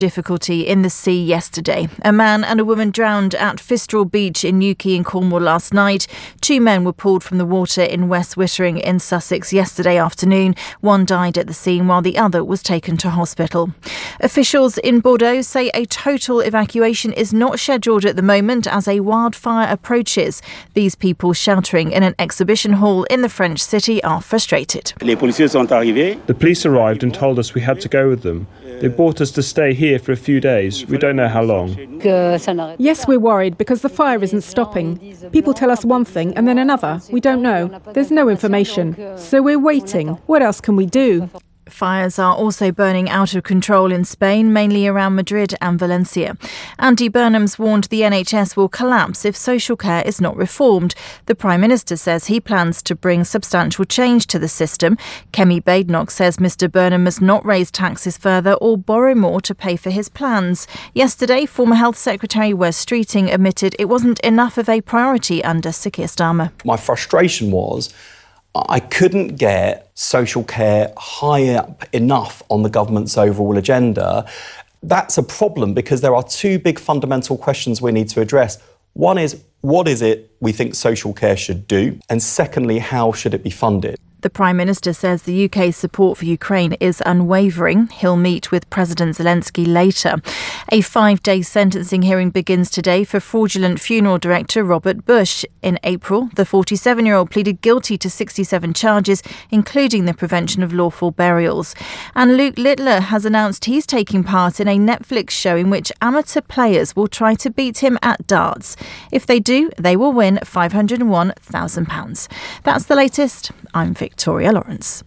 Difficulty in the sea yesterday. A man and a woman drowned at Fistral Beach in Newquay in Cornwall last night. 2 men were pulled from the water in West Wittering in Sussex yesterday afternoon. One died at the scene while the other was taken to hospital. Officials in Bordeaux say a total evacuation is not scheduled at the moment as a wildfire approaches. These people sheltering in an exhibition hall in the French city are frustrated. The police arrived and told us we had to go with them. They brought us to stay here for a few days. We don't know how long. Yes, we're worried because the fire isn't stopping. People tell us one thing and then another. We don't know. There's no information. So we're waiting. What else can we do? Fires are also burning out of control in Spain, mainly around Madrid and Valencia. Andy Burnham's warned the NHS will collapse if social care is not reformed. The Prime Minister says he plans to bring substantial change to the system. Kemi Badenoch says Mr Burnham must not raise taxes further or borrow more to pay for his plans. Yesterday, former Health Secretary Wes Streeting admitted it wasn't enough of a priority under Sir Keir Starmer. My frustration was I couldn't get social care high up enough on the government's overall agenda. That's a problem because there are 2 big fundamental questions we need to address. One is, what is it we think social care should do? And secondly, how should it be funded? The Prime Minister says the UK's support for Ukraine is unwavering. He'll meet with President Zelensky later. A 5-day sentencing hearing begins today for fraudulent funeral director Robert Bush. In April, the 47-year-old pleaded guilty to 67 charges, including the prevention of lawful burials. And Luke Littler has announced he's taking part in a Netflix show in which amateur players will try to beat him at darts. If they do, they will win £501,000. That's the latest. I'm Victoria Lawrence.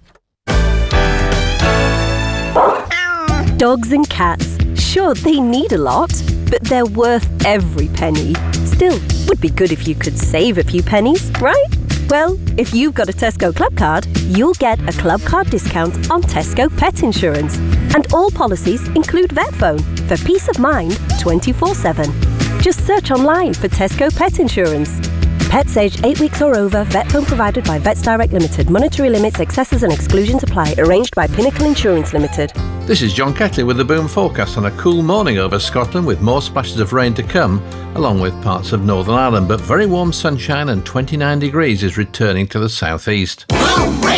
Dogs and cats. Sure, they need a lot, but they're worth every penny. Still, would be good if you could save a few pennies, right? Well, if you've got a Tesco Club card, you'll get a Club card discount on Tesco Pet Insurance. And all policies include VetPhone for peace of mind 24/7. Just search online for Tesco Pet Insurance. Pets aged 8 weeks or over, VetPhone provided by Vets Direct Limited. Monetary limits, excesses and exclusions apply. Arranged by Pinnacle Insurance Limited. This is John Ketley with the Boom Forecast on a cool morning over Scotland with more splashes of rain to come, along with parts of Northern Ireland. But very warm sunshine and 29 degrees is returning to the southeast.